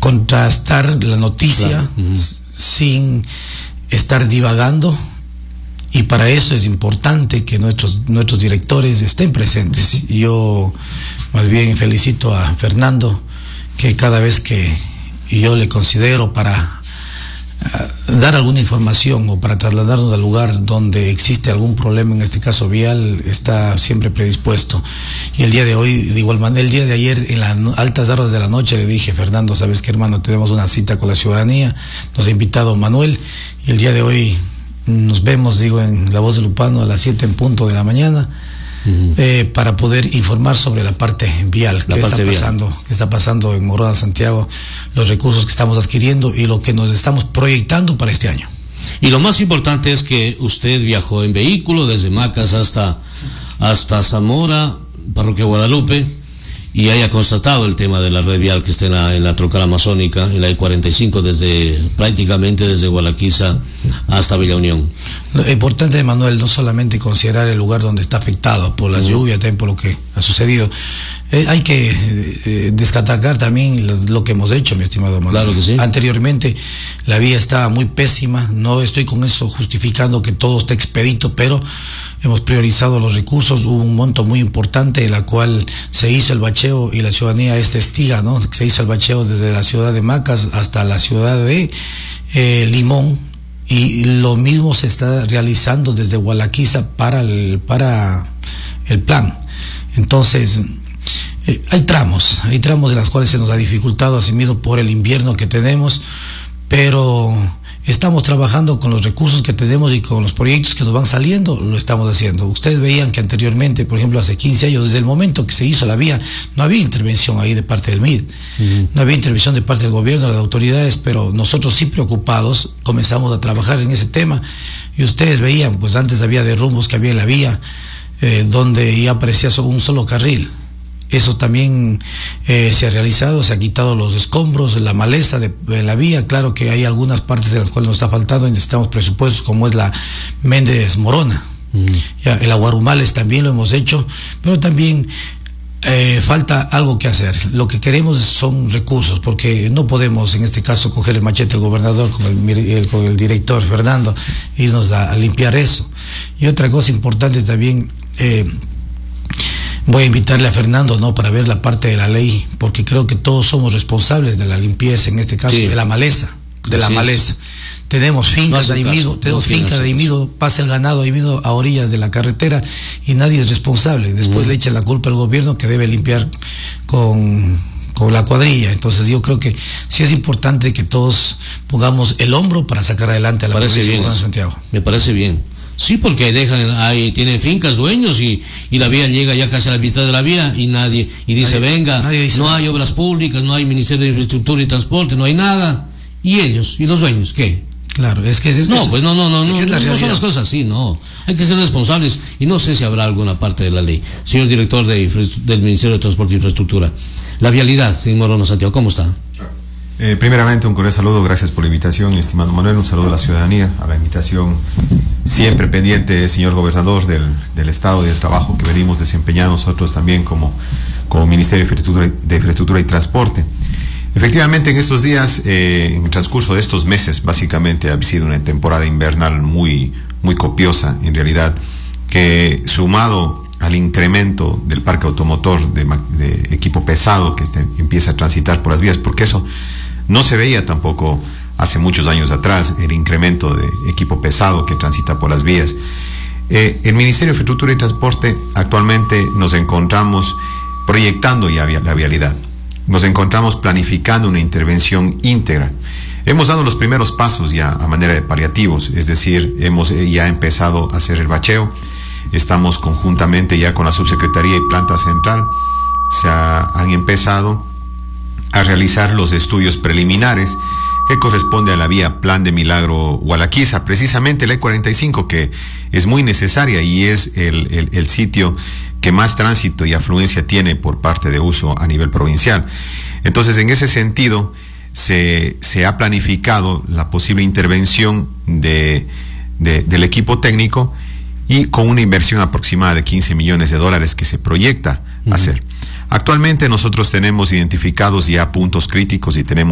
contrastar la noticia, claro, sin estar divagando, y para eso es importante que nuestros directores estén presentes. Yo más bien felicito a Fernando, que cada vez que yo le considero para dar alguna información o para trasladarnos al lugar donde existe algún problema, en este caso vial, está siempre predispuesto. Y el día de hoy, de igual manera, el día de ayer, en las altas horas de la noche, le dije: Fernando, ¿sabes qué, hermano? Tenemos una cita con la ciudadanía, nos ha invitado Manuel, y el día de hoy nos vemos, en La Voz de Lupano a las 7 en punto de la mañana, para poder informar sobre la parte vial, qué está pasando en Morona, Santiago, los recursos que estamos adquiriendo y lo que nos estamos proyectando para este año. Y lo más importante es que usted viajó en vehículo desde Macas hasta Zamora, Parroquia Guadalupe, y haya constatado el tema de la red vial que está en la troncal amazónica, en la I-45, prácticamente desde Gualaquiza hasta Villa Unión. Lo importante, Manuel, no solamente considerar el lugar donde está afectado por las lluvias, también por lo que ha sucedido. Hay que destacar también lo que hemos hecho, mi estimado Manuel. Claro que sí. Anteriormente la vía estaba muy pésima, no estoy con eso justificando que todo esté expedito, pero hemos priorizado los recursos. Hubo un monto muy importante en la cual se hizo el bacheo, y la ciudadanía es testiga, ¿no? Se hizo el bacheo desde la ciudad de Macas hasta la ciudad de Limón, y lo mismo se está realizando desde Gualaquiza para el plan. Entonces, hay tramos en las cuales se nos ha dificultado, asimismo por el invierno que tenemos, pero estamos trabajando con los recursos que tenemos y con los proyectos que nos van saliendo, lo estamos haciendo. Ustedes veían que anteriormente, por ejemplo, hace 15 años, desde el momento que se hizo la vía, no había intervención ahí de parte del MID, no había intervención de parte del gobierno, de las autoridades, pero nosotros sí preocupados comenzamos a trabajar en ese tema, y ustedes veían, pues antes había derrumbos que había en la vía, donde ya aparecía solo un solo carril. Eso también se ha realizado, se ha quitado los escombros, la maleza de la vía. Claro que hay algunas partes de las cuales nos está faltando y necesitamos presupuestos, como es la Méndez Morona. Ya, el Aguarumales también lo hemos hecho, pero también falta algo que hacer. Lo que queremos son recursos, porque no podemos, en este caso, coger el machete del gobernador con el director Fernando e irnos a limpiar eso. Y otra cosa importante también, voy a invitarle a Fernando, ¿no?, para ver la parte de la ley, porque creo que todos somos responsables de la limpieza, en este caso, de la maleza, Tenemos fincas de ahí mismo, pasa el ganado ahí mismo a orillas de la carretera, y nadie es responsable. Después le echan la culpa al gobierno, que debe limpiar con la cuadrilla. Entonces yo creo que sí es importante que todos pongamos el hombro para sacar adelante a la provincia de Santiago. Me parece bien. Sí, porque tienen fincas, dueños, y la vía llega ya casi a la mitad de la vía, y nadie dice, no hay obras públicas, no hay Ministerio de Infraestructura y Transporte, no hay nada. ¿Y ellos? ¿Y los dueños? ¿Qué? Claro, es que no son las cosas así, no. Hay que ser responsables, y no sé si habrá alguna parte de la ley. Señor director del Ministerio de Transporte e Infraestructura, la vialidad en Morona, Santiago, ¿cómo está? Primeramente, un cordial saludo, gracias por la invitación, estimado Manuel, un saludo a la ciudadanía, a la invitación siempre pendiente, señor gobernador, del estado y del trabajo que venimos desempeñando nosotros también como Ministerio de Infraestructura y Transporte. Efectivamente, en estos días, en el transcurso de estos meses, básicamente ha sido una temporada invernal muy, muy copiosa, en realidad, que sumado al incremento del parque automotor de equipo pesado que empieza a transitar por las vías, porque eso no se veía tampoco hace muchos años atrás, el incremento de equipo pesado que transita por las vías. El Ministerio de Infraestructura y Transporte actualmente nos encontramos proyectando ya la vialidad. Nos encontramos planificando una intervención íntegra. Hemos dado los primeros pasos ya a manera de paliativos, es decir, hemos ya empezado a hacer el bacheo. Estamos conjuntamente ya con la Subsecretaría y Planta Central, han empezado a realizar los estudios preliminares que corresponde a la vía Plan de Milagro Gualaquiza, precisamente la E45, que es muy necesaria y es el sitio que más tránsito y afluencia tiene por parte de uso a nivel provincial. Entonces, en ese sentido, se ha planificado la posible intervención del equipo técnico, y con una inversión aproximada de $15 millones que se proyecta hacer. Actualmente nosotros tenemos identificados ya puntos críticos y tenemos